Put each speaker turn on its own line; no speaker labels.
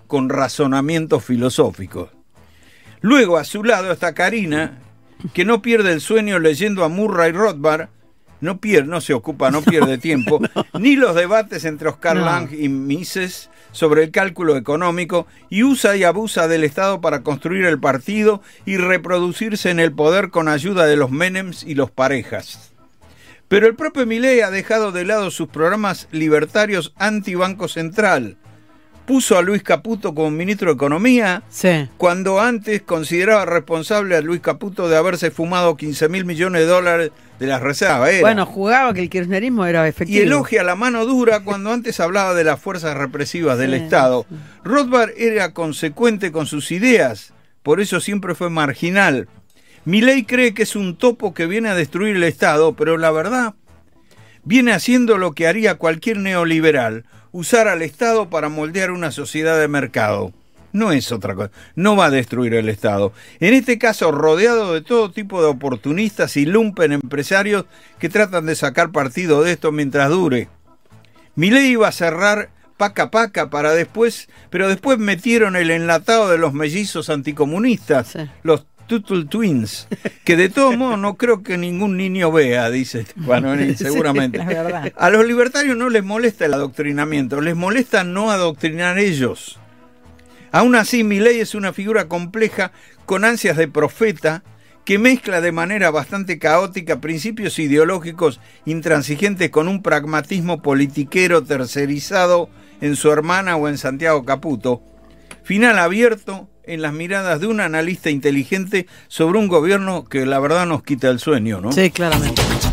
con razonamientos filosóficos. Luego, a su lado, está Karina, que no pierde el sueño leyendo a Murray Rothbard, no pierde tiempo, ni los debates entre Oscar Lange y Mises sobre el cálculo económico, y usa y abusa del Estado para construir el partido y reproducirse en el poder con ayuda de los Menems y los Parejas. Pero el propio Milei ha dejado de lado sus programas libertarios anti-Banco Central. Puso a Luis Caputo como ministro de Economía, cuando antes consideraba responsable a Luis Caputo de haberse fumado 15.000 millones de dólares de las reservas.
Bueno, jugaba que el kirchnerismo era efectivo.
Y elogia la mano dura cuando antes hablaba de las fuerzas represivas del Estado. Rothbard era consecuente con sus ideas, por eso siempre fue marginal. Milei cree que es un topo que viene a destruir el Estado, pero la verdad, viene haciendo lo que haría cualquier neoliberal, usar al Estado para moldear una sociedad de mercado. No es otra cosa, no va a destruir el Estado. En este caso, rodeado de todo tipo de oportunistas y lumpen empresarios que tratan de sacar partido de esto mientras dure. Milei iba a cerrar Paca Paca para después, pero después metieron el enlatado de los mellizos anticomunistas, los Tuttle Twins, que de todos modos no creo que ningún niño vea, dice Stefanoni, seguramente. A los libertarios no les molesta el adoctrinamiento, les molesta no adoctrinar ellos. Aún así, Milei es una figura compleja con ansias de profeta que mezcla de manera bastante caótica principios ideológicos intransigentes con un pragmatismo politiquero tercerizado en su hermana o en Santiago Caputo. Final abierto en las miradas de un analista inteligente sobre un gobierno que la verdad nos quita el sueño, ¿no?
Sí, claramente.